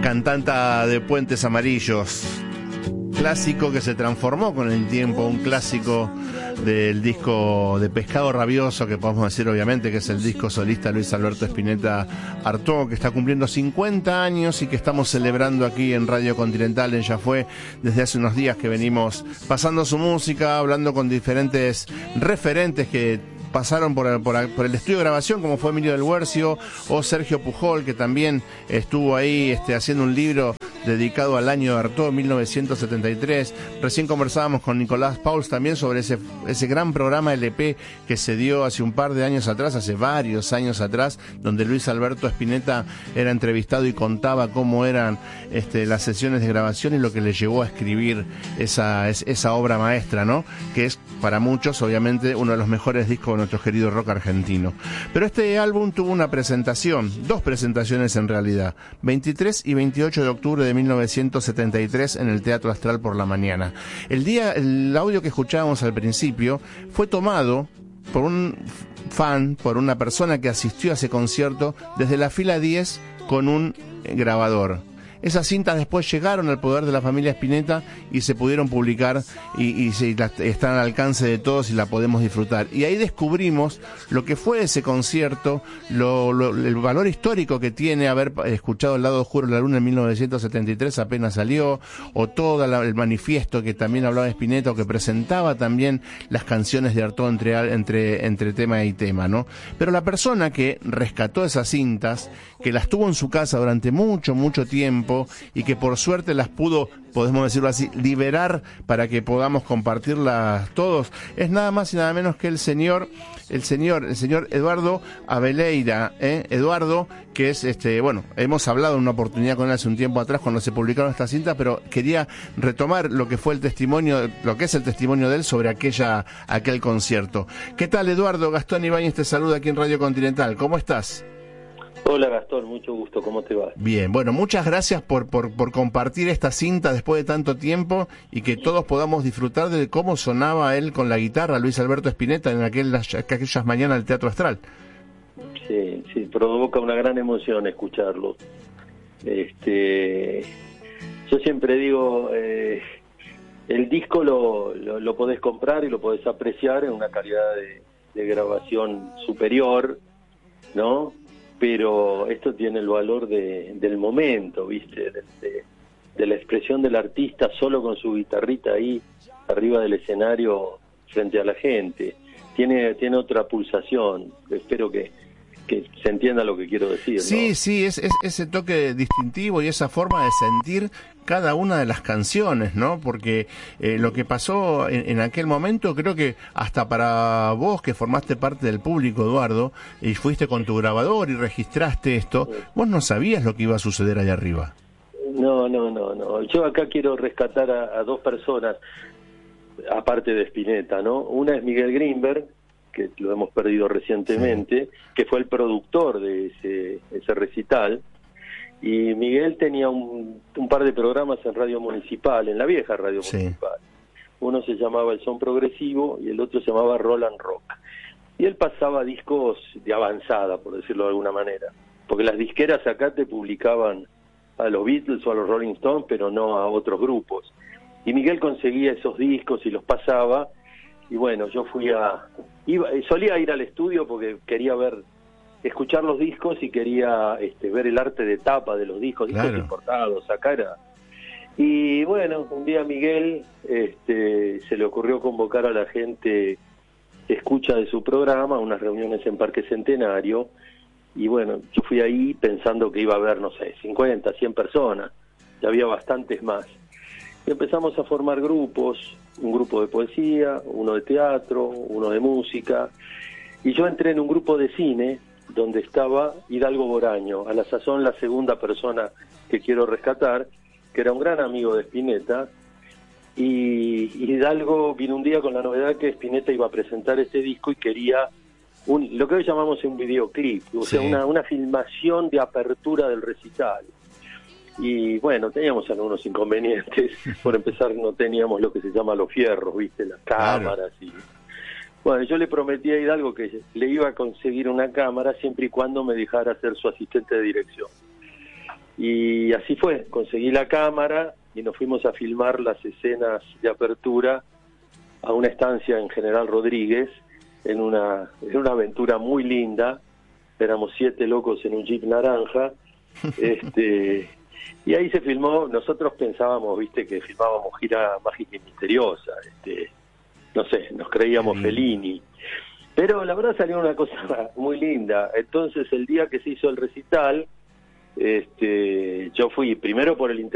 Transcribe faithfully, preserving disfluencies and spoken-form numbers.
cantanta de Puentes Amarillos, clásico que se transformó con el tiempo, un clásico del disco de Pescado Rabioso, que podemos decir obviamente que es el disco solista Luis Alberto Spinetta Artaud, que está cumpliendo cincuenta años y que estamos celebrando aquí en Radio Continental en Ya Fue desde hace unos días, que venimos pasando su música, hablando con diferentes referentes que pasaron por, por, por el estudio de grabación, como fue Emilio del Huercio o Sergio Pujol, que también estuvo ahí este, haciendo un libro dedicado al año de Artaud, mil novecientos setenta y tres. Recién conversábamos con Nicolás Pauls también sobre ese, ese gran programa L P que se dio hace un par de años atrás, hace varios años atrás, donde Luis Alberto Spinetta era entrevistado y contaba cómo eran este, las sesiones de grabación y lo que le llevó a escribir esa, esa obra maestra, ¿no? Que es para muchos, obviamente, uno de los mejores discos de nuestro querido rock argentino. Pero este álbum tuvo una presentación, dos presentaciones en realidad, veintitrés y veintiocho de octubre de mil novecientos setenta y tres en el Teatro Astral por la mañana. El día, el audio que escuchábamos al principio fue tomado por un fan, por una persona que asistió a ese concierto desde la fila diez con un grabador. Esas cintas después llegaron al poder de la familia Spinetta y se pudieron publicar y, y se, la, están al alcance de todos y la podemos disfrutar. Y ahí descubrimos lo que fue ese concierto, lo, lo, el valor histórico que tiene haber escuchado El lado oscuro de la luna en mil novecientos setenta y tres, apenas salió, o todo la, el manifiesto que también hablaba de Spinetta, o que presentaba también las canciones de Artaud entre, entre, entre tema y tema, ¿no? Pero la persona que rescató esas cintas, que las tuvo en su casa durante mucho, mucho tiempo, y que por suerte las pudo, podemos decirlo así, liberar para que podamos compartirlas todos, es nada más y nada menos que el señor, el señor, el señor Eduardo Abeleira, ¿eh? Eduardo, que es este, bueno, hemos hablado en una oportunidad con él hace un tiempo atrás cuando se publicaron estas cintas, pero quería retomar lo que fue el testimonio, lo que es el testimonio de él sobre aquella, aquel concierto. ¿Qué tal, Eduardo? Gastón Ibáñez te saluda aquí en Radio Continental. ¿Cómo estás? Hola Gastón, mucho gusto, ¿cómo te va? Bien, bueno, muchas gracias por, por, por compartir esta cinta después de tanto tiempo y que todos podamos disfrutar de cómo sonaba él con la guitarra, Luis Alberto Spinetta, en aquellas, aquellas mañanas del Teatro Astral. Sí, sí, provoca una gran emoción escucharlo. Este, yo siempre digo, eh, el disco lo, lo, lo podés comprar y lo podés apreciar en una calidad de, de grabación superior, ¿no? Pero esto tiene el valor de, del momento, ¿viste? De, de, de la expresión del artista solo con su guitarrita ahí arriba del escenario frente a la gente. Tiene, tiene otra pulsación. Espero que, que se entienda lo que quiero decir, ¿no? Sí, sí, es, es ese toque distintivo y esa forma de sentir cada una de las canciones, ¿no? Porque eh, lo que pasó en, en aquel momento, creo que hasta para vos que formaste parte del público, Eduardo, y fuiste con tu grabador y registraste esto, vos no sabías lo que iba a suceder allá arriba. No, no, no, no. Yo acá quiero rescatar a, a dos personas, aparte de Spinetta, ¿no? Una es Miguel Greenberg, que lo hemos perdido recientemente, sí, que fue el productor de ese, ese recital. Y Miguel tenía un, un par de programas en Radio Municipal, en la vieja Radio sí. Municipal. Uno se llamaba El Son Progresivo y el otro se llamaba Roland Rock. Y él pasaba discos de avanzada, por decirlo de alguna manera. Porque las disqueras acá te publicaban a los Beatles o a los Rolling Stones, pero no a otros grupos. Y Miguel conseguía esos discos y los pasaba. Y bueno, yo fui a... Iba, solía ir al estudio porque quería ver... escuchar los discos y quería este, ver el arte de tapa de los discos, discos claro. importados, acá era. Y bueno, un día a Miguel este, se le ocurrió convocar a la gente escucha de su programa, unas reuniones en Parque Centenario, y bueno, yo fui ahí pensando que iba a haber, no sé, cincuenta, cien personas, ya había bastantes más. Y empezamos a formar grupos, un grupo de poesía, uno de teatro, uno de música, y yo entré en un grupo de cine, donde estaba Hidalgo Boraño, a la sazón la segunda persona que quiero rescatar, que era un gran amigo de Spinetta, y Hidalgo vino un día con la novedad que Spinetta iba a presentar este disco y quería un, lo que hoy llamamos un videoclip, o sea, sí. una, una filmación de apertura del recital. Y bueno, teníamos algunos inconvenientes. Por empezar, no teníamos lo que se llama los fierros, ¿viste? Las cámaras. Claro. Y bueno, yo le prometí a Hidalgo que le iba a conseguir una cámara siempre y cuando me dejara ser su asistente de dirección. Y así fue, conseguí la cámara y nos fuimos a filmar las escenas de apertura a una estancia en General Rodríguez, en una, en una aventura muy linda. Éramos siete locos en un jeep naranja, este, y ahí se filmó. Nosotros pensábamos, viste, que filmábamos Gira Mágica y Misteriosa, este, no sé, nos creíamos Fellini, pero la verdad salió una cosa muy linda. Entonces el día que se hizo el recital, este, yo fui primero por el interés